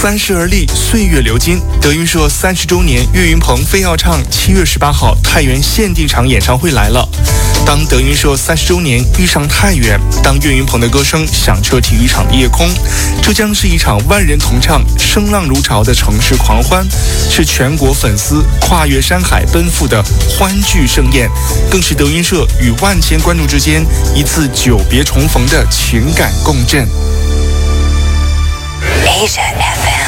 30而立，岁月流金。德云社30周年，岳云鹏非要唱7月18号太原限定场演唱会来了。当德云社30周年遇上太原，当岳云鹏的歌声响彻体育场的夜空，这将是一场万人同唱、声浪如潮的城市狂欢，是全国粉丝跨越山海奔赴的欢聚盛宴，更是德云社与万千观众之间一次久别重逢的情感共振。